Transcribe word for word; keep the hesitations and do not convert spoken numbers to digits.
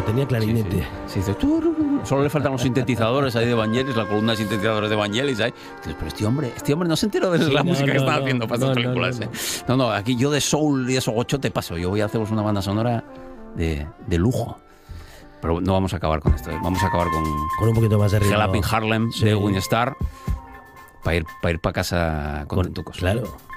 piano, tenía clarinete. Sí, sí. Sí, sí. Solo le faltan los sintetizadores ahí de Vangelis, la columna de sintetizadores de Vangelis ahí. Entonces, pero este hombre, este hombre no se enteró de Sí, la no, música no, que estaba no, haciendo para no, esas no, películas. no, ¿eh? no. no, no, aquí yo de soul y eso gocho te paso. Yo voy a haceros una banda sonora de, de lujo. Pero no vamos a acabar con esto. Vamos a acabar con... Con un poquito más de ritmo. Hell Up in Harlem Sí. de Winstar para ir para ir para casa contentucos. Claro.